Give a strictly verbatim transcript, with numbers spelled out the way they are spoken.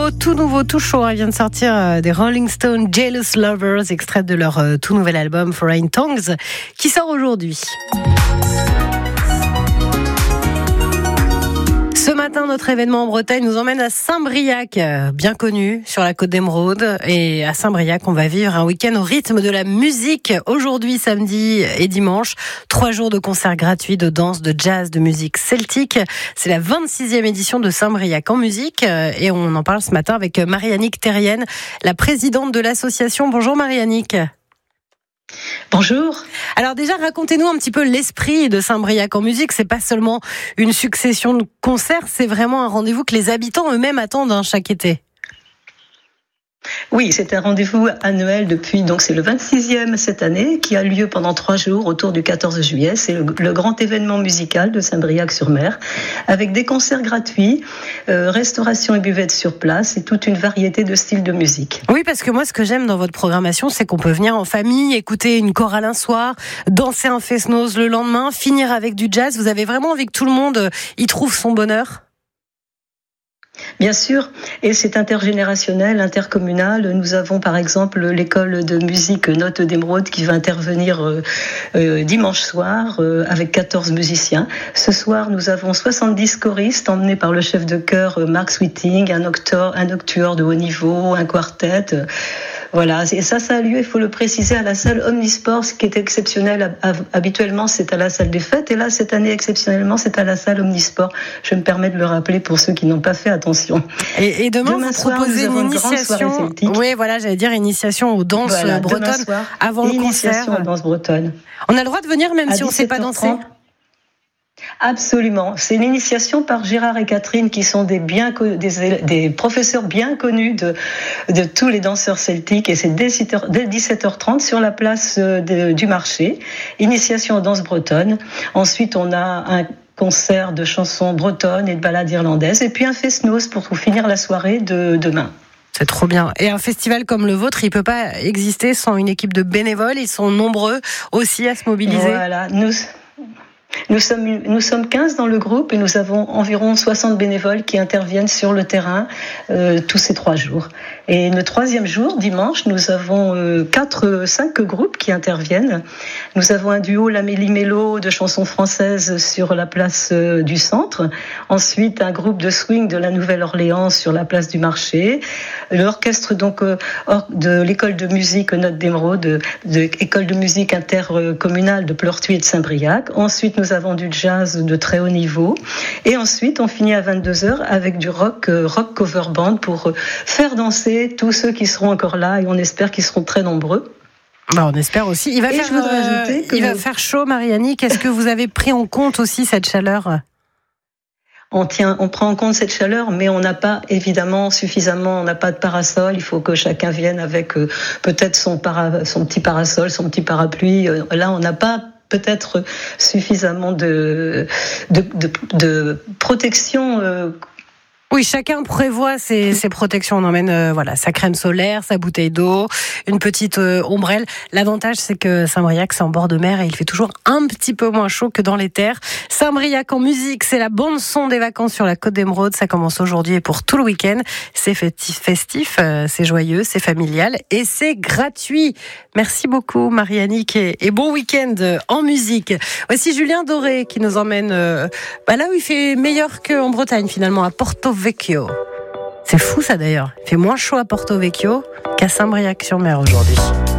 nouveau, tout nouveau, tout chaud. Il vient de sortir euh, des Rolling Stones Jealous Lovers, extrait de leur euh, tout nouvel album Foreign Tongues, qui sort aujourd'hui. Ce matin, notre événement en Bretagne nous emmène à Saint-Briac, bien connu sur la côte d'Émeraude. Et à Saint-Briac, on va vivre un week-end au rythme de la musique. Aujourd'hui, samedi et dimanche, trois jours de concerts gratuits de danse, de jazz, de musique celtique. C'est la vingt-sixième édition de Saint-Briac en musique. Et on en parle ce matin avec Marie-Annick Terrienne, la présidente de l'association. Bonjour Marie-Annick. Bonjour. Alors déjà, racontez-nous un petit peu l'esprit de Saint-Briac en musique. C'est pas seulement une succession de concerts, c'est vraiment un rendez-vous que les habitants eux-mêmes attendent hein, chaque été. Oui, c'est un rendez-vous annuel depuis, donc c'est le vingt-sixième cette année, qui a lieu pendant trois jours autour du quatorze juillet. C'est le, le grand événement musical de Saint-Briac-sur-Mer, avec des concerts gratuits, euh, restauration et buvette sur place et toute une variété de styles de musique. Oui, parce que moi, ce que j'aime dans votre programmation, c'est qu'on peut venir en famille, écouter une chorale un soir, danser un fest-noz le lendemain, finir avec du jazz. Vous avez vraiment envie que tout le monde y trouve son bonheur ? Bien sûr, et c'est intergénérationnel, intercommunal. Nous avons par exemple l'école de musique Notes d'Émeraude qui va intervenir euh, euh, dimanche soir euh, avec quatorze musiciens. Ce soir, nous avons soixante-dix choristes emmenés par le chef de chœur euh, Mark Sweeting, un octuor, un octuor de haut niveau, un quartet. Euh, voilà, et ça, ça a lieu, il faut le préciser, à la salle Omnisport, ce qui est exceptionnel. Habituellement, c'est à la salle des fêtes, et là, cette année, exceptionnellement, c'est à la salle Omnisport. Je me permets de le rappeler pour ceux qui n'ont pas fait attention. Et, et demain, demain vous soir, proposez une initiation. Oui, voilà, j'allais dire initiation aux danses voilà, bretonnes soir, avant le concert. Initiation aux danses bretonnes. On a le droit de venir même à si on ne sait pas danser. Absolument. C'est l'initiation par Gérard et Catherine qui sont des, bien, des, des professeurs bien connus de, de tous les danseurs celtiques et c'est dès dix-sept heures trente sur la place de, du marché. Initiation aux danses bretonnes. Ensuite, on a un concert de chansons bretonnes et de ballades irlandaises et puis un fest-noz pour finir la soirée de demain. C'est trop bien. Et un festival comme le vôtre, il ne peut pas exister sans une équipe de bénévoles. Ils sont nombreux aussi à se mobiliser. Voilà, nous... Nous sommes, nous sommes quinze dans le groupe et nous avons environ soixante bénévoles qui interviennent sur le terrain euh, tous ces trois jours. Et le troisième jour, dimanche, nous avons euh, quatre, cinq groupes qui interviennent. Nous avons un duo La Méli-Mélo de chansons françaises sur la place euh, du centre. Ensuite, un groupe de swing de la Nouvelle-Orléans sur la place du marché. L'orchestre donc euh, de l'école de musique Notes d'Émeraude, de, de l'école de musique intercommunale de Pleurtuis et de Saint-Briac. Ensuite, nous avons du jazz de très haut niveau. Et ensuite, on finit à vingt-deux heures avec du rock, euh, rock cover band pour euh, faire danser tous ceux qui seront encore là et on espère qu'ils seront très nombreux. Bah, on espère aussi. Il va, faire, euh, il va faire chaud, Marie-Annick. Est-ce que vous avez pris en compte aussi cette chaleur ? On tient, on prend en compte cette chaleur, mais on n'a pas évidemment suffisamment, on n'a pas de parasol. Il faut que chacun vienne avec euh, peut-être son, para, son petit parasol, son petit parapluie. Euh, là, on n'a pas peut-être suffisamment de, de, de, de protection. Euh, Oui, chacun prévoit ses, ses protections. On emmène euh, voilà, sa crème solaire, sa bouteille d'eau, une petite euh, ombrelle. L'avantage, c'est que Saint-Briac, c'est en bord de mer et il fait toujours un petit peu moins chaud que dans les terres. Saint-Briac en musique, c'est la bande-son des vacances sur la côte d'Émeraude. Ça commence aujourd'hui et pour tout le week-end. C'est festif, festif euh, c'est joyeux, c'est familial et c'est gratuit. Merci beaucoup, Marie-Annick, et, et bon week-end en musique. Voici Julien Doré qui nous emmène euh, bah là où il fait meilleur qu'en Bretagne, finalement, à Porto Vecchio. C'est fou ça d'ailleurs. Il fait moins chaud à Porto Vecchio qu'à Saint-Briac-sur-Mer aujourd'hui.